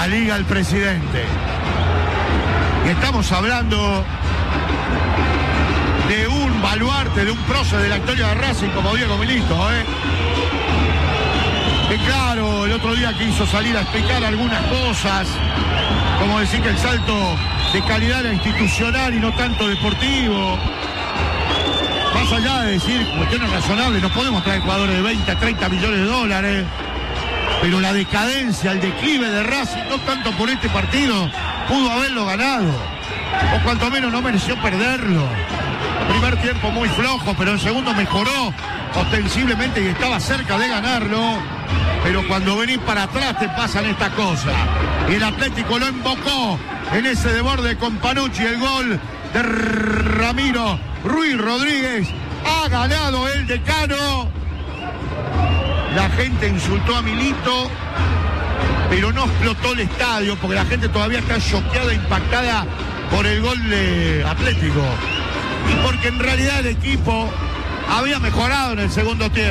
liga el presidente. Y estamos hablando de un baluarte, de un prócer de la historia de Racing como Diego Milito, que claro, el otro día quiso salir a explicar algunas cosas, como decir que el salto de calidad era institucional y no tanto deportivo. Más allá de decir cuestiones razonables, no podemos traer jugadores de 20 a 30 millones de dólares, pero la decadencia, el declive de Racing, no tanto por este partido, pudo haberlo ganado, o cuanto menos no mereció perderlo. Primer tiempo muy flojo, pero el segundo mejoró ostensiblemente y estaba cerca de ganarlo, pero cuando venís para atrás te pasan estas cosas. Y el Atlético lo embocó en ese desborde con Panucci, el gol de Ramiro Ruiz Rodríguez. Ha ganado el Decano. La gente insultó a Milito, pero no explotó el estadio porque la gente todavía está choqueada, impactada por el gol de Atlético. Y porque en realidad el equipo había mejorado en el segundo tiempo.